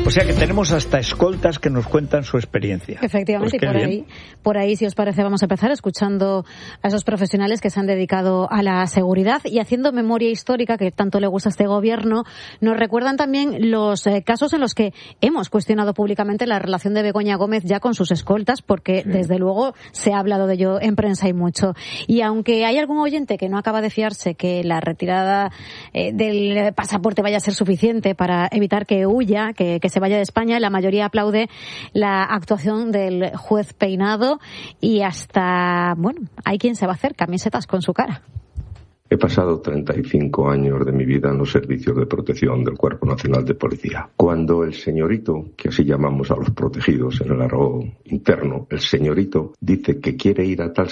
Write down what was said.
O sea que tenemos hasta escoltas que nos cuentan su experiencia. Efectivamente, pues y por ahí, si os parece, vamos a empezar escuchando a esos profesionales que se han dedicado a la seguridad y haciendo memoria histórica, que tanto le gusta a este gobierno. Nos recuerdan también los casos en los que hemos cuestionado públicamente la relación de Begoña Gómez ya con sus escoltas, porque desde luego se ha hablado de ello en prensa y mucho. Y aunque hay algún oyente que no acaba de fiarse que la retirada del pasaporte vaya a ser suficiente para evitar que huya, que se vaya de España, la mayoría aplaude la actuación del juez Peinado y hasta, hay quien se va a hacer camisetas con su cara. He pasado 35 años de mi vida en los servicios de protección del Cuerpo Nacional de Policía. Cuando el señorito, que así llamamos a los protegidos en el argot interno, el señorito dice que quiere ir a tal